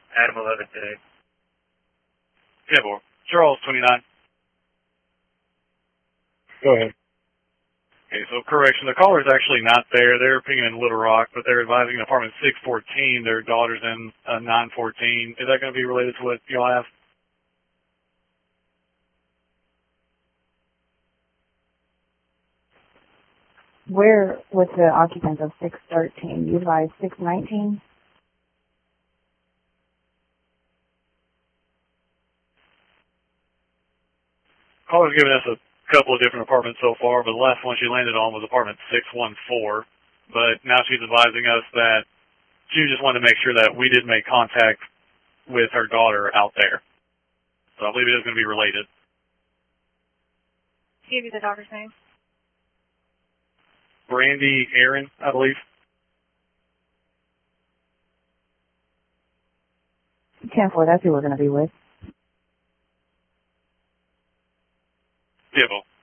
Adam 11 today. Yeah, boy. Charles 29. Go ahead. Okay, so correction, the caller's actually not there. They're pinging in Little Rock, but they're advising apartment 614. Their daughter's in 914. Is that going to be related to what y'all have? Where with the occupants of 613? You advise 619? Caller's given us a couple of different apartments so far, but the last one she landed on was apartment 614. But now she's advising us that she just wanted to make sure that we did make contact with her daughter out there. So I believe it is going to be related. Give you the daughter's name. Brandy Aaron, I believe. 10-4, that's who we're going to be with. Yeah, well.